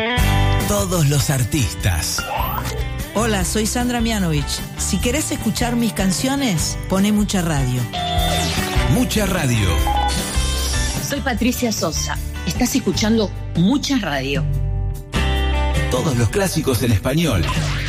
Todos los artistas. Hola, soy Sandra Mianovich. Si querés escuchar mis canciones, poné Mucha Radio. Mucha Radio. Soy Patricia Sosa. Estás escuchando Mucha Radio. Todos los clásicos en español.